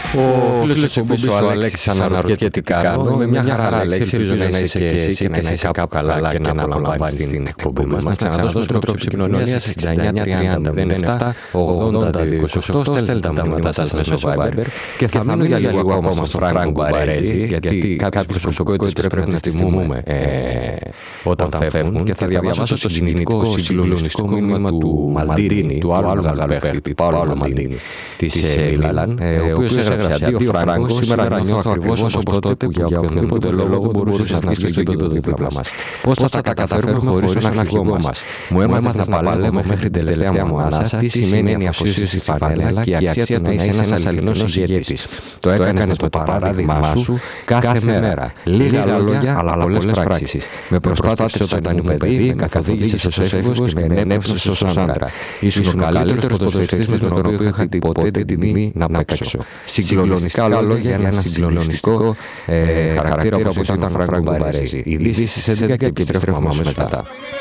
Ο φίλος της εκπομπής ο Αλέξης αναρωτιέται τι κάνω. Με μια χαρά, Αλέξη, ελπίζω να είσαι και εσύ και να είσαι κάπου καλά και να απολαμβάνεις την εκπομπή μας. Να ξαναδώσουμε τον τρόπο επικοινωνίας 69-30-07-80-28. Στέλνετε τα μηνύματά σας μέσω Viber. Και θα μείνω για λίγο ακόμα στον Φράγκο Μπαρέζη, γιατί κάποιες προσωπικότητες πρέπει να τις τιμούμε όταν φεύγουν. Και θα διαβάσω το συγκινητικό, συγκλονιστικό μήνυμα του Μαλντίνη, του άλλου μεγάλου παίχτη, του Πάολο Μαλντίνη, της Μίλαν, ο οποίος έγραψε αντίο Φράγκο, σήμερα νιώθω ακριβώς όπως τότε που για οποιονδήποτε λόγο μπορούσε να βγει στο γήπεδο δίπλα μας. Πώς θα τα καταφέρουμε χωρίς τον αρχηγό μας. Μου έμαθε να παλεύω μέχρι την τελευταία μου ανάσα τι σημαίνει η αφοσίωση στη φανέλα και η αξία του να είσαι ένας αληθινός ηγέτης. Το έκανες το παράδειγμά σου κάθε μέρα. Λίγα λόγια, αλλά πολλές πράξεις. Με προσπάθησες όταν ήμουν παιδί, με καθοδήγησες ως έφηβος και με ενέπνευσες ως άντρα. Ήσουν ο καλύτερος ποδοσφαιριστής με τον οποίο είχα ποτέ την τιμή να παίξω. Συγκλονιστικά λόγια για ένα συγκλονιστικό χαρακτήρα όπως ήταν ο Φράγκο Μπαρέζη. Ειδήσεις 11 και επιστρέφουμε αμέσως μετά.